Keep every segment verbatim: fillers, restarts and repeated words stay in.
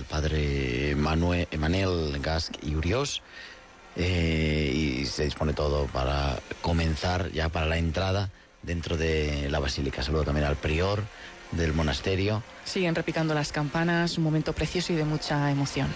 padre Manuel, Emmanuel Gasc y Uriós, eh, y se dispone todo para comenzar ya para la entrada dentro de la basílica. Saludo también al prior del monasterio. Siguen repicando las campanas, un momento precioso y de mucha emoción.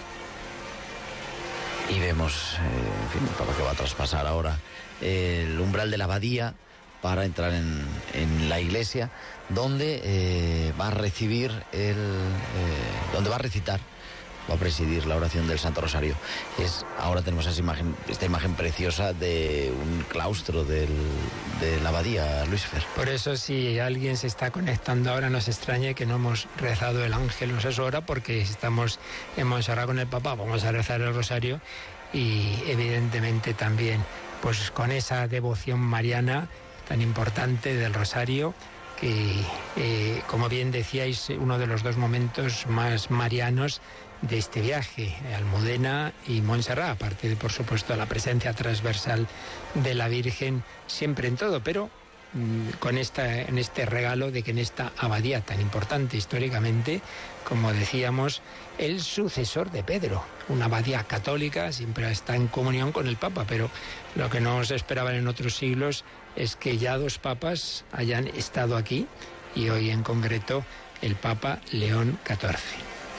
Y vemos, eh, en fin, el Papa que va a traspasar ahora el umbral de la abadía para entrar en, en la iglesia, donde eh, va a recibir el, eh, donde va a recitar, va a presidir la oración del Santo Rosario. Es, ahora tenemos esa imagen, esta imagen preciosa de un claustro del, de la abadía, Luis Fer. Por eso, si alguien se está conectando ahora, no se extrañe que no hemos rezado el Ángelus a su hora, porque estamos en Montserrat con el Papa, vamos a rezar el Rosario, y evidentemente también pues con esa devoción mariana tan importante del Rosario, que eh, como bien decíais, uno de los dos momentos más marianos de este viaje, Almudena y Montserrat, aparte de, por supuesto, la presencia transversal de la Virgen siempre en todo, pero mmm, con esta, en este regalo de que en esta abadía tan importante históricamente, como decíamos, el sucesor de Pedro, una abadía católica, siempre está en comunión con el Papa, pero lo que no se esperaba en otros siglos es que ya dos papas hayan estado aquí, y hoy en concreto el Papa León catorce.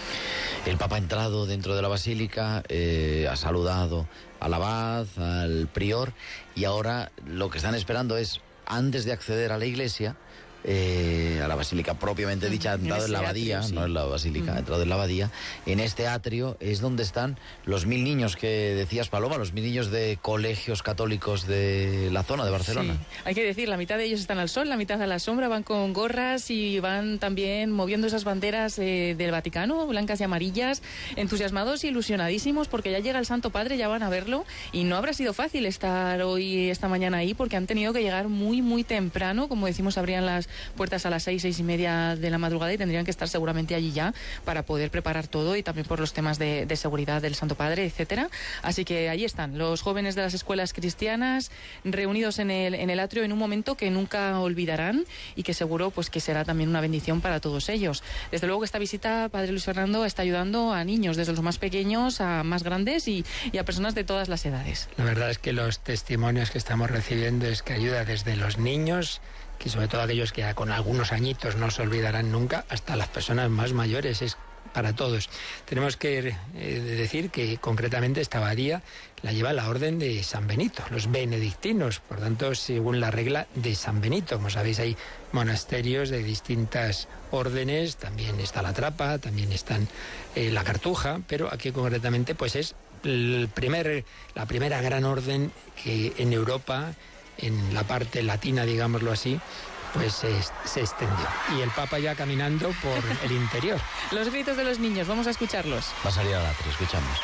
El Papa ha entrado dentro de la basílica, eh, ha saludado al abad, al prior, y ahora lo que están esperando es, antes de acceder a la iglesia, eh, a la basílica propiamente dicha, ha entrado en, en la abadía, atrio, sí. No en la basílica, ha entrado en la abadía. En este atrio es donde están los mil niños que decías, Paloma, los mil niños de colegios católicos de la zona de Barcelona. Sí. Hay que decir, la mitad de ellos están al sol, la mitad a la sombra, van con gorras y van también moviendo esas banderas eh, del Vaticano, blancas y amarillas, entusiasmados y ilusionadísimos porque ya llega el Santo Padre, ya van a verlo, y no habrá sido fácil estar hoy, esta mañana ahí, porque han tenido que llegar muy, muy temprano. Como decimos, abrían las puertas a las seis, seis y media de la madrugada, y tendrían que estar seguramente allí ya para poder preparar todo, y también por los temas de, de seguridad del Santo Padre, etcétera. Así que allí están los jóvenes de las escuelas cristianas reunidos en el, en el atrio en un momento que nunca olvidarán y que seguro pues que será también una bendición para todos ellos. Desde luego que esta visita, Padre Luis Fernando, está ayudando a niños, desde los más pequeños a más grandes, y, y a personas de todas las edades. La verdad es que los testimonios que estamos recibiendo es que ayuda desde los niños, que sobre todo aquellos que con algunos añitos no se olvidarán nunca, hasta las personas más mayores, es para todos. Tenemos que eh, decir que concretamente esta abadía la lleva la orden de San Benito, los benedictinos, por tanto, según la regla de San Benito. Como sabéis, hay monasterios de distintas órdenes, también está la Trapa, también están eh, la Cartuja, pero aquí concretamente pues es el primer, la primera gran orden que en Europa, en la parte latina, digámoslo así, pues se, se extendió. Y el Papa ya caminando por el interior. Los gritos de los niños, vamos a escucharlos. Va a salir al atrio, escuchamos.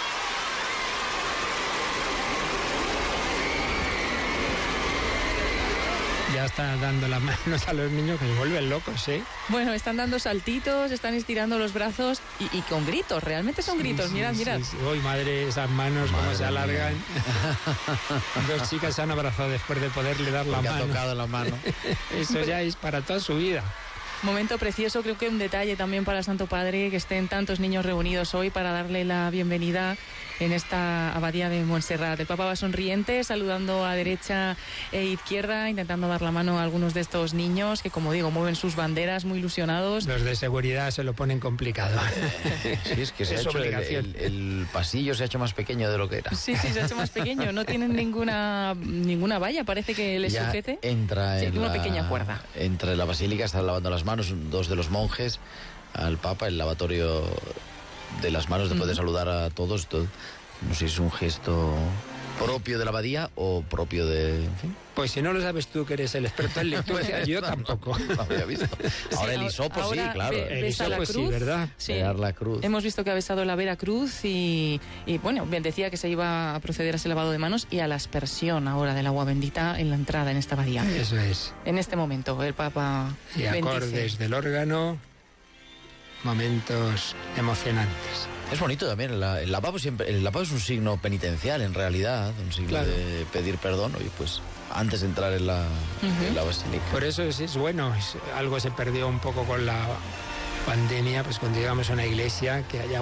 Ya está dando las manos a los niños, que se vuelven locos, ¿eh? Bueno, están dando saltitos, están estirando los brazos y, y con gritos, realmente son sí, gritos, sí, mirad, sí, mirad. Sí. Uy, madre, esas manos, madre cómo se alargan. Dos chicas se han abrazado después de poderle dar la Porque mano. ha tocado la mano. Eso ya es para toda su vida. Momento precioso, creo que un detalle también para el Santo Padre que estén tantos niños reunidos hoy para darle la bienvenida en esta abadía de Montserrat. El Papa va sonriente, saludando a derecha e izquierda, intentando dar la mano a algunos de estos niños que, como digo, mueven sus banderas muy ilusionados. Los de seguridad se lo ponen complicado. Sí, es que se es ha hecho el, el, el pasillo se ha hecho más pequeño de lo que era. Sí, sí, se ha hecho más pequeño. No tienen ninguna ninguna valla, parece que les ya sujete. Entra sí, en una la, pequeña cuerda. Entra en la basílica, están lavando las manos dos de los monjes al Papa, el lavatorio de las manos después uh-huh. de saludar a todos. Todo. No sé si es un gesto propio de la abadía o propio de... En fin. Pues si no lo sabes tú, que eres el experto en liturgia, yo tampoco. No, no había visto. Ahora sí, el hisopo ahora sí, claro. Be, el hisopo sí, ¿verdad? Sí. Bear la cruz. Hemos visto que ha besado la Vera Cruz y, y, bueno, decía que se iba a proceder a ese lavado de manos y a la aspersión ahora del agua bendita en la entrada en esta abadía. Eso es. En este momento, el Papa y acordes bendice. Del órgano, momentos emocionantes. Es bonito también, el, el lavabo siempre, el lavabo es un signo penitencial en realidad, un signo claro. de pedir perdón, y pues antes de entrar en la, uh-huh. en la basílica. Por eso es, es bueno, es, algo se perdió un poco con la pandemia, pues cuando llegamos a una iglesia que haya